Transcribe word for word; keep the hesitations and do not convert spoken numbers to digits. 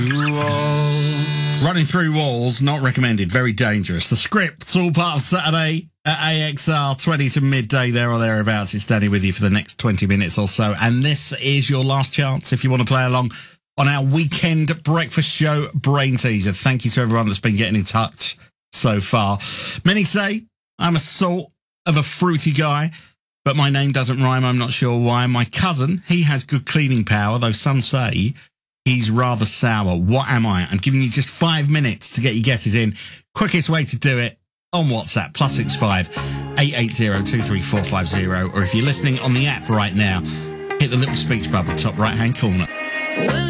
Running through walls, not recommended, very dangerous. The Script, all part of Saturday at A X R, twenty to midday, there or thereabouts. It's Danny with you for the next twenty minutes or so. And this is your last chance if you want to play along on our weekend breakfast show Brain Teaser. Thank you to everyone that's been getting in touch so far. Many say I'm a sort of a fruity guy, but my name doesn't rhyme. I'm not sure why. My cousin, he has good cleaning power, though some say he's rather sour. What am I? I'm giving you just five minutes to get your guesses in. Quickest way to do it on WhatsApp, plus six five eight eight zero two three four five zero. Or if you're listening on the app right now, hit the little speech bubble top right-hand corner.